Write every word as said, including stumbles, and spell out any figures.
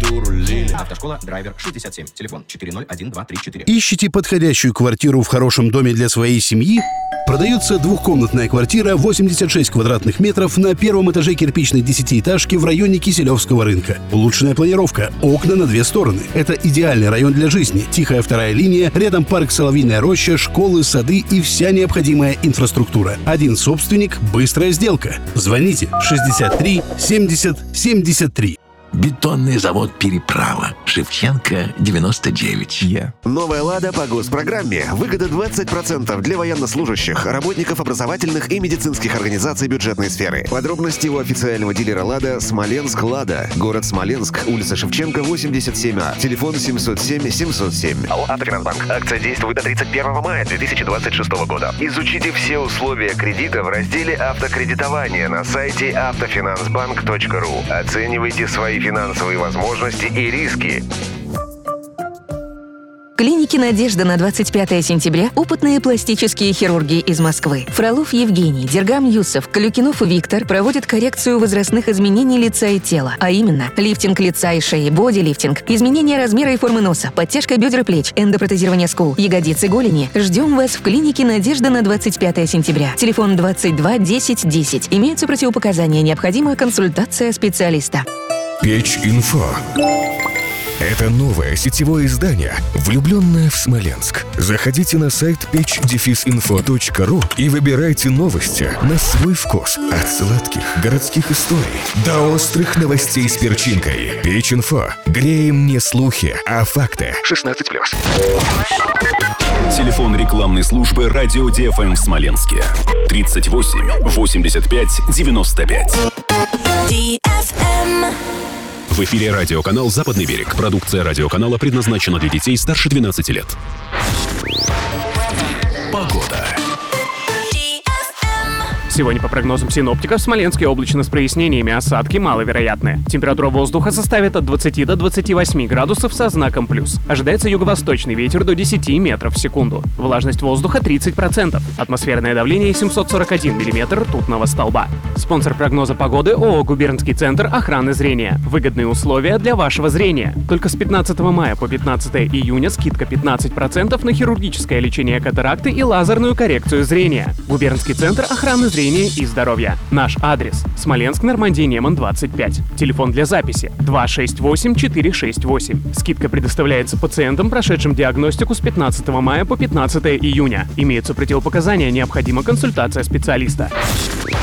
рулили. Автошкола Драйвер шестьдесят семь. Телефон четыре ноль один два три четыре. Ищете подходящую квартиру в хорошем доме для своей семьи? Продается двухкомнатная квартира восемьдесят шесть квадратных метров на первом этаже кирпичной десятиэтажки в районе Киселевского рынка. Улучшенная планировка, окна на две стороны. Это идеальный район для жизни. Тихая вторая линия, рядом парк Соловьиная роща, школы, сады и вся необходимая инфраструктура. Один собственник, быстрая сделка. Звоните шестьдесят три семьдесят семьдесят три. Бетонный завод «Переправа». Шевченко, девяносто девять. Yeah. Новая «Лада» по госпрограмме. Выгода двадцать процентов для военнослужащих, работников образовательных и медицинских организаций бюджетной сферы. Подробности у официального дилера «Лада» «Смоленск Лада». Город Смоленск, улица Шевченко, восемьдесят семь А. Телефон семьсот семь семьсот семь. АО «Автофинансбанк». Акция действует до тридцать первого мая две тысячи двадцать шестого года. Изучите все условия кредита в разделе «Автокредитование» на сайте автофинансбанк точка ру. Оценивайте свои финансовые возможности и риски. В клинике «Надежда» на двадцать пятое сентября опытные пластические хирурги из Москвы. Фролов Евгений, Дергам Юсов, Калюкинов Виктор проводят коррекцию возрастных изменений лица и тела, а именно лифтинг лица и шеи, бодилифтинг, изменение размера и формы носа, подтяжка бедер и плеч, эндопротезирование скул, ягодиц и голени. Ждем вас в клинике «Надежда» на двадцать пятое сентября. Телефон двадцать два десять десять. Имеются противопоказания, необходима консультация специалиста. Печь.Инфо. Это новое сетевое издание, влюбленное в Смоленск. Заходите на сайт печь инфо точка ру и выбирайте новости на свой вкус. От сладких городских историй до острых новостей с перчинкой. Печь.Инфо. Греем не слухи, а факты. шестнадцать плюс. Телефон рекламной службы «Радио Ди Эф Эм» в Смоленске. тридцать восемь восемьдесят пять девяносто пять. Ди Эф Эм. В эфире радиоканал «Западный берег». Продукция радиоканала предназначена для детей старше двенадцати лет. Погода. Сегодня по прогнозам синоптиков в Смоленске облачно с прояснениями, осадки маловероятны. Температура воздуха составит от двадцати до двадцати восьми градусов со знаком плюс. Ожидается юго-восточный ветер до десяти метров в секунду. Влажность воздуха тридцать процентов. Атмосферное давление семьсот сорок один миллиметр ртутного столба. Спонсор прогноза погоды ООО «Губернский центр охраны зрения». Выгодные условия для вашего зрения. Только с пятнадцатого мая по пятнадцатое июня скидка пятнадцать процентов на хирургическое лечение катаракты и лазерную коррекцию зрения. Губернский центр охраны зрения и здоровья. Наш адрес: Смоленск, Нормандия, Неман, двадцать пять. Телефон для записи два шесть восемь четыре шесть восемь. Скидка предоставляется пациентам, прошедшим диагностику с пятнадцатого мая по пятнадцатое июня. Имеются противопоказания, необходима консультация специалиста.